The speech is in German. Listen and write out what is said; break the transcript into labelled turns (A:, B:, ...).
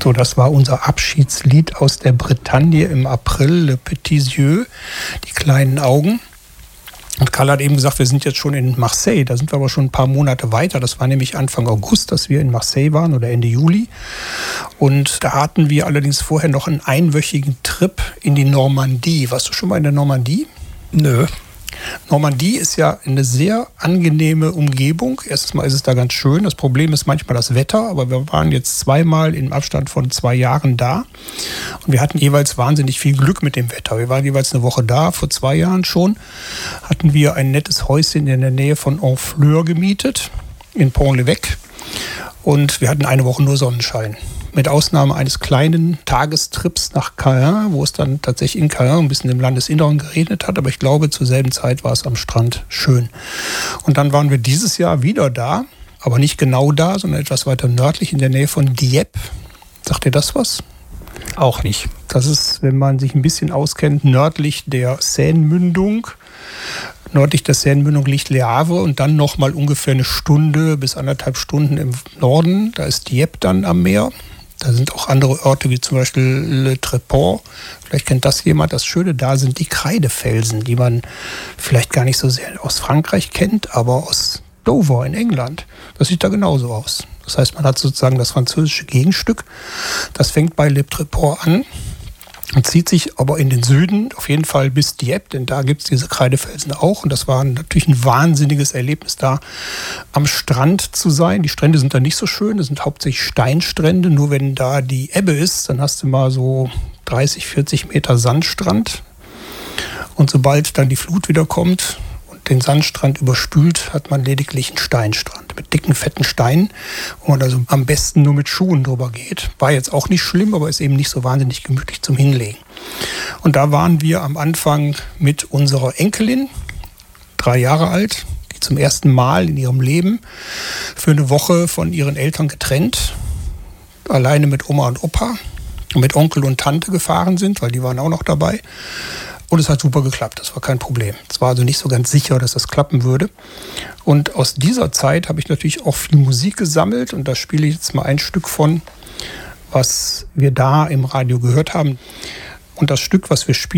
A: So, das war unser Abschiedslied aus der Bretagne im April, Le Petits Yeux, die kleinen Augen. Und Karl hat eben gesagt, wir sind jetzt schon in Marseille, da sind wir aber schon ein paar Monate weiter. Das war nämlich Anfang August, dass wir in Marseille waren oder Ende Juli. Und da hatten wir allerdings vorher noch einen einwöchigen Trip in die Normandie. Warst du schon mal in der Normandie?
B: Nö.
A: Normandie ist ja eine sehr angenehme Umgebung. Erstens mal ist es da ganz schön. Das Problem ist manchmal das Wetter, aber wir waren jetzt zweimal im Abstand von 2 Jahren da. Und wir hatten jeweils wahnsinnig viel Glück mit dem Wetter. Wir waren jeweils eine Woche da, vor 2 Jahren schon. Hatten wir ein nettes Häuschen in der Nähe von Honfleur gemietet, in Pont-l'Évêque. Und wir hatten eine Woche nur Sonnenschein. Mit Ausnahme eines kleinen Tagestrips nach Caen, wo es dann tatsächlich in Caen ein bisschen im Landesinneren geregnet hat. Aber ich glaube, zur selben Zeit war es am Strand schön. Und dann waren wir dieses Jahr wieder da, aber nicht genau da, sondern etwas weiter nördlich in der Nähe von Dieppe. Sagt ihr das was?
B: Auch nicht.
A: Das ist, wenn man sich ein bisschen auskennt, nördlich der Seine-Mündung. Nördlich der Seine-Mündung liegt Le Havre und dann noch mal ungefähr 1 Stunde bis 1,5 Stunden im Norden. Da ist Dieppe dann am Meer. Da sind auch andere Orte, wie zum Beispiel Le Tréport. Vielleicht kennt das jemand. Das Schöne da sind die Kreidefelsen, die man vielleicht gar nicht so sehr aus Frankreich kennt, aber aus Dover in England. Das sieht da genauso aus. Das heißt, man hat sozusagen das französische Gegenstück. Das fängt bei Le Tréport an und zieht sich aber in den Süden auf jeden Fall bis Dieppe, denn da gibt es diese Kreidefelsen auch. Und das war natürlich ein wahnsinniges Erlebnis, da am Strand zu sein. Die Strände sind da nicht so schön, das sind hauptsächlich Steinstrände. Nur wenn da die Ebbe ist, dann hast du mal so 30, 40 Meter Sandstrand. Und sobald dann die Flut wieder kommt und den Sandstrand überspült, hat man lediglich einen Steinstrand mit dicken, fetten Steinen, wo man also am besten nur mit Schuhen drüber geht. War jetzt auch nicht schlimm, aber ist eben nicht so wahnsinnig gemütlich zum Hinlegen. Und da waren wir am Anfang mit unserer Enkelin, 3 Jahre alt, die zum ersten Mal in ihrem Leben für eine Woche von ihren Eltern getrennt, alleine mit Oma und Opa und mit Onkel und Tante gefahren sind, weil die waren auch noch dabei. Und es hat super geklappt, das war kein Problem. Es war also nicht so ganz sicher, dass das klappen würde. Und aus dieser Zeit habe ich natürlich auch viel Musik gesammelt. Und da spiele ich jetzt mal ein Stück von, was wir da im Radio gehört haben. Und das Stück, was wir spielen,